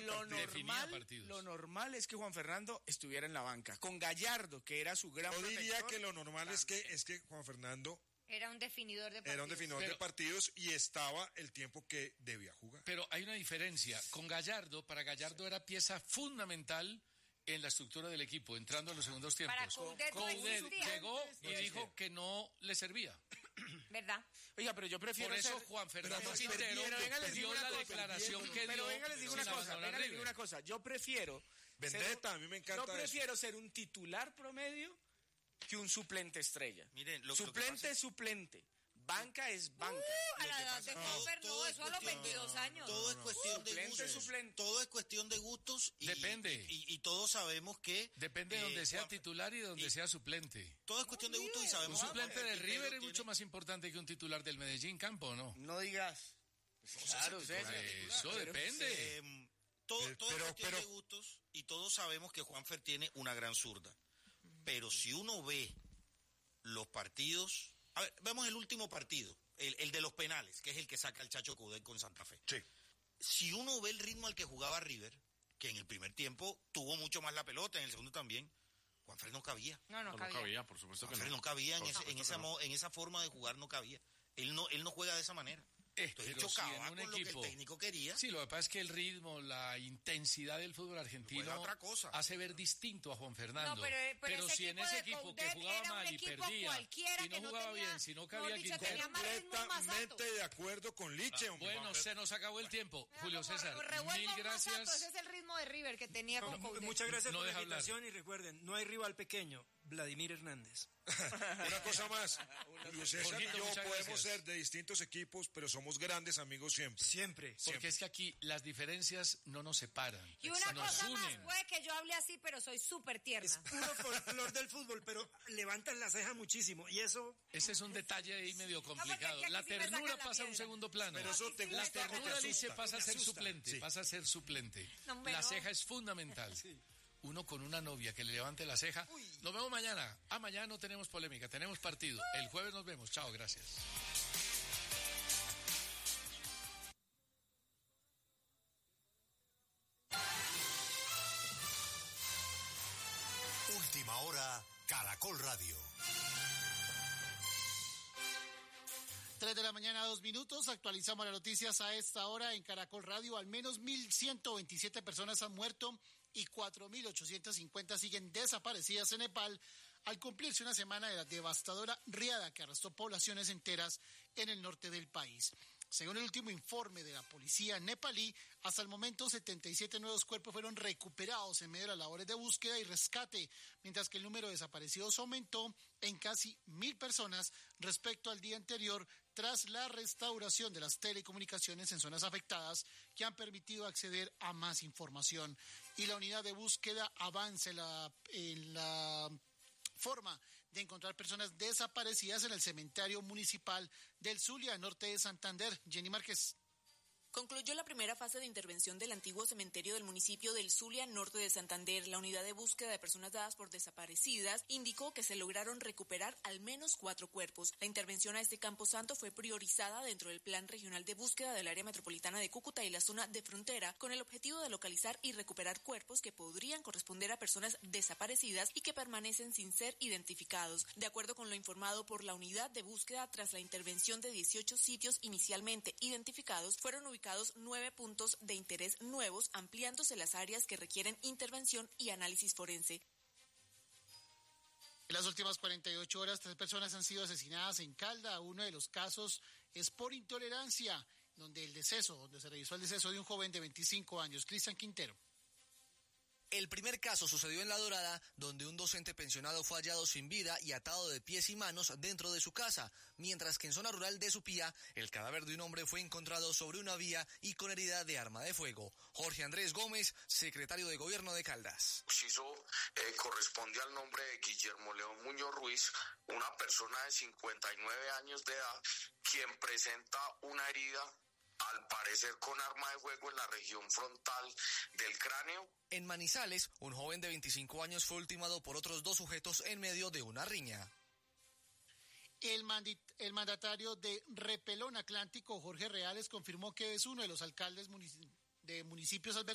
Lo normal es que Juan Fernando estuviera en la banca. Con Gallardo, que era su gran protector. Yo diría que lo normal también. es que Juan Fernando era un definidor de partidos. Era un definidor de partidos y estaba el tiempo que debía jugar. Pero hay una diferencia. Con Gallardo, para Gallardo era pieza fundamental en la estructura del equipo, entrando en los segundos tiempos. Para Coudet llegó y dijo que no le servía. ¿Verdad? Oiga, pero yo prefiero por eso Juan Fernando Quintero dio la declaración que dio. Pero venga, les digo una cosa. Yo prefiero... Vendetta, a mí me encanta. Yo prefiero ser un titular promedio que un suplente estrella. Miren, suplente es suplente. Banca es banca. A la edad de Cooper, no, eso a los 22 años. Todo es cuestión de gustos. Todo es cuestión de gustos. Depende. Y todos sabemos que... Depende de donde sea titular y de donde sea suplente. Todo es cuestión de gustos y sabemos... Un suplente de River es mucho más importante que un titular del Medellín, Campo, ¿no? No digas. Claro, eso depende. Todo es cuestión de gustos y todos sabemos que Juanfer tiene una gran zurda. Pero si uno ve los partidos... A ver, vemos el último partido, el de los penales, que es el que saca el Chacho Coudet con Santa Fe. Sí. Si uno ve el ritmo al que jugaba River, que en el primer tiempo tuvo mucho más la pelota, en el segundo también, Juanfer no cabía. No cabía, por supuesto Juanfer que no. No cabía en esa forma de jugar, no cabía. Él no juega de esa manera. Entonces chocaba con lo que el técnico quería. Sí, lo que pasa es que el ritmo, la intensidad del fútbol argentino hace ver distinto a Juan Fernando. No, pero si en ese equipo que jugaba mal y perdía y no jugaba bien, si no cabía Quintero. Completamente de acuerdo con Liche. Bueno, se nos acabó el tiempo. Julio César, mil gracias. Ese es el ritmo de River que tenía con Coudet. Muchas gracias por la invitación y recuerden, no hay rival pequeño, Vladimir Hernández. Una cosa más, Julio César y yo podemos ser de distintos equipos, pero somos grandes amigos siempre. Porque es que aquí las diferencias no nos separan. Y una cosa más, puede que yo hable así, pero soy súper tierna. Es puro folclor del fútbol, pero levantan la ceja muchísimo y eso... Ese es un detalle ahí medio complicado. La ternura pasa a un segundo plano. Pero eso te la ternura dice pasa a ser suplente. La ceja es fundamental. Sí. Uno con una novia que le levante la ceja. Nos vemos mañana. Mañana no tenemos polémica, tenemos partido. El jueves nos vemos. Chao, gracias. Última hora, Caracol Radio. 3 de la mañana, 2 minutos. Actualizamos las noticias a esta hora en Caracol Radio. Al menos 1.127 personas han muerto y 4.850 siguen desaparecidas en Nepal al cumplirse una semana de la devastadora riada que arrastró poblaciones enteras en el norte del país. Según el último informe de la policía nepalí, hasta el momento 77 nuevos cuerpos fueron recuperados en medio de las labores de búsqueda y rescate, mientras que el número de desaparecidos aumentó en casi 1.000 personas respecto al día anterior, tras la restauración de las telecomunicaciones en zonas afectadas que han permitido acceder a más información. Y la unidad de búsqueda avanza en la forma de encontrar personas desaparecidas en el cementerio municipal del Zulia, norte de Santander. Jenny Márquez. Concluyó la primera fase de intervención del antiguo cementerio del municipio del Zulia, norte de Santander. La unidad de búsqueda de personas dadas por desaparecidas indicó que se lograron recuperar al menos 4 cuerpos. La intervención a este camposanto fue priorizada dentro del Plan Regional de Búsqueda del área metropolitana de Cúcuta y la zona de frontera, con el objetivo de localizar y recuperar cuerpos que podrían corresponder a personas desaparecidas y que permanecen sin ser identificados. De acuerdo con lo informado por la unidad de búsqueda, tras la intervención de 18 sitios inicialmente identificados, fueron ubicados 9 puntos de interés nuevos, ampliándose las áreas que requieren intervención y análisis forense. En las últimas 48 horas, 3 personas han sido asesinadas en Calda. Uno de los casos es por intolerancia, donde se revisó el deceso de un joven de 25 años, Cristian Quintero. El primer caso sucedió en La Dorada, donde un docente pensionado fue hallado sin vida y atado de pies y manos dentro de su casa, mientras que en zona rural de Supía, el cadáver de un hombre fue encontrado sobre una vía y con herida de arma de fuego. Jorge Andrés Gómez, secretario de Gobierno de Caldas. Corresponde al nombre de Guillermo León Muñoz Ruiz, una persona de 59 años de edad, quien presenta una herida, al parecer con arma de fuego, en la región frontal del cráneo. En Manizales, un joven de 25 años fue ultimado por otros 2 sujetos en medio de una riña. El mandatario de Repelón Atlántico, Jorge Reales, confirmó que es uno de los alcaldes de municipios adversarios